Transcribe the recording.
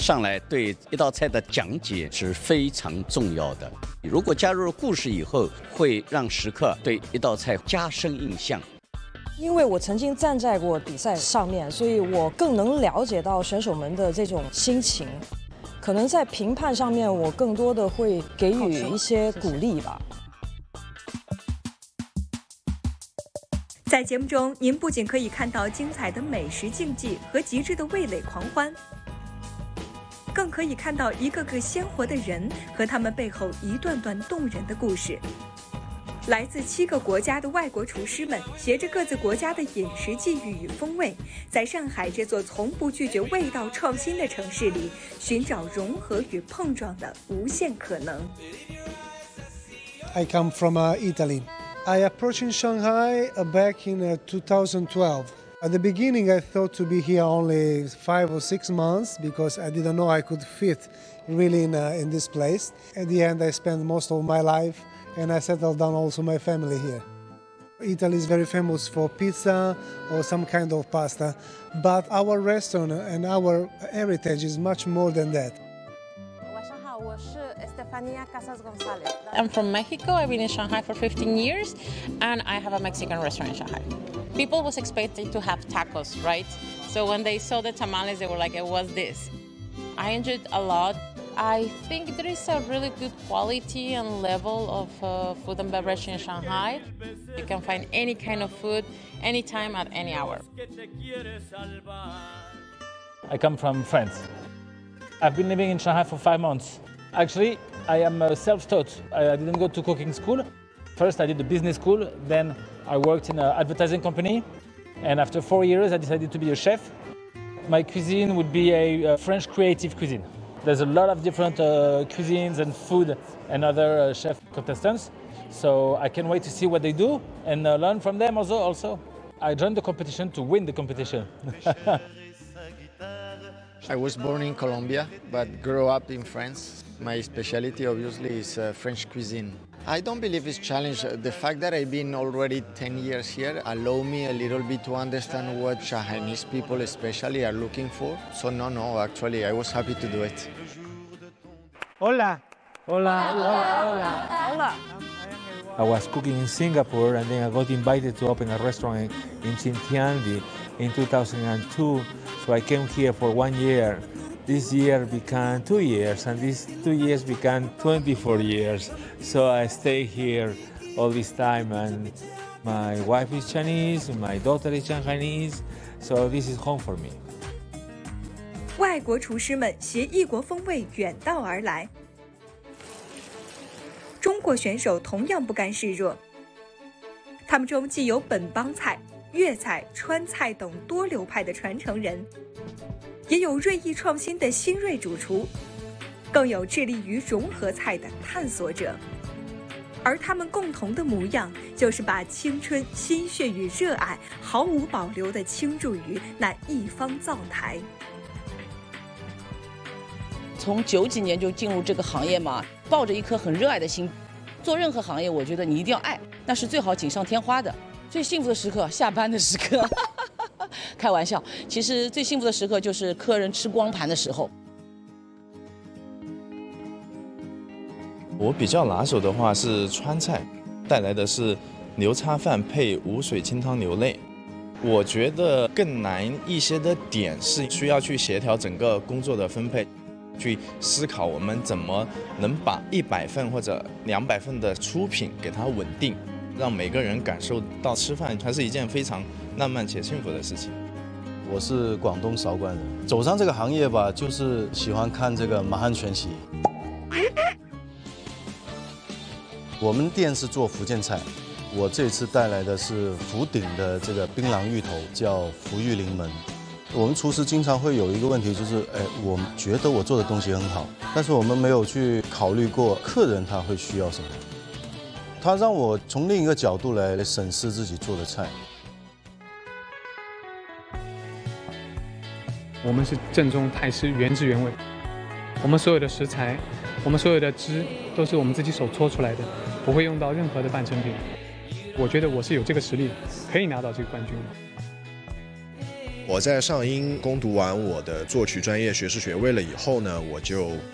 上来对一道菜的讲解是非常重要的。如果加入了故事以后，会让食客对一道菜加深印象。 因为我曾经站在过比赛上面，所以我更能了解到选手们的这种心情。可能在评判上面，我更多的会给予一些鼓励吧。 在节目中，您不仅可以看到精彩的美食竞技和极致的味蕾狂欢，更可以看到一个个鲜活的人和他们背后一段段动人的故事。来自7个国家的外国厨师们，携着各自国家的饮食际遇与风味，在上海这座从不拒绝味道创新的城市里，寻找融合与碰撞的无限可能。 I come from Italy. I approached in Shanghai back in 2012. At the beginning, I thought to be here only 5 or 6 months because I didn't know I could fit really in this place. At the end, I spent most of my life and I settled down also my family here. Italy is very famous for pizza or some kind of pasta, but our restaurant and our heritage is much more than that. I'm from Mexico. I've been in Shanghai for 15 years, and I have a Mexican restaurant in Shanghai. People was expecting to have tacos, right? So when they saw the tamales, they were like, what's this? I enjoyed a lot. I think there is a really good quality and level of food and beverage in Shanghai. You can find any kind of food, anytime, at any hour. I come from France. I've been living in Shanghai for 5 months. Actually, I am self-taught. I didn't go to cooking school. First, I did a business school. Then I worked in an advertising company. And after 4 years, I decided to be a chef. My cuisine would be a French creative cuisine. There's a lot of different cuisines and food and other chef contestants. So I can't wait to see what they do and learn from them also. I joined the competition to win the competition. I was born in Colombia, but grew up in France. My specialty obviously is French cuisine. I don't believe it's challenge. The fact that I've been already 10 years here allow me a little bit to understand what Chinese people especially are looking for. So no, actually I was happy to do it. Hola. Hola. Hola. Hola. I was cooking in Singapore and then I got invited to open a restaurant in Xintiandi in 2002. So I came here for 1 year. This year became 2 years, and these 2 years became 24 years. So I stay here all this time, and my wife is Chinese, my daughter is Chinese, so this is home for me. 外国厨师们携异国风味远道而来，中国选手同样不甘示弱。他们中既有本帮菜、粤菜、川菜等多流派的传承人，也有锐意创新的新锐主厨，更有致力于融合菜的探索者。而他们共同的模样，就是把青春、心血与热爱毫无保留地倾注于那一方灶台。 从90几年就进入这个行业嘛，抱着一颗很热爱的心，做任何行业，我觉得你一定要爱，那是最好锦上添花的。最幸福的时刻，下班的时刻。开玩笑，其实最幸福的时刻就是客人吃光盘的时候。 我比较拿手的话是川菜，带来的是牛叉饭配无水清汤牛肋。我觉得更难一些的点是需要去协调整个工作的分配，去思考我们怎么能把100份或者200份的出品给它稳定，让每个人感受到吃饭它是一件非常浪漫且幸福的事情。 我是广东韶关人，走上这个行业吧，就是喜欢看这个《满汉全席》。我们店是做福建菜，我这次带来的是福鼎的这个槟榔芋头，叫福玉临门。我们厨师经常会有一个问题，就是我觉得我做的东西很好，但是我们没有去考虑过客人他会需要什么。他让我从另一个角度来审视自己做的菜。 我们是正宗泰式，原汁原味。我们所有的食材，我们所有的汁都是我们自己手搓出来的，不会用到任何的半成品。我觉得我是有这个实力，可以拿到这个冠军的。 我在上音攻读完我的作曲专业学士学位了以后呢，我就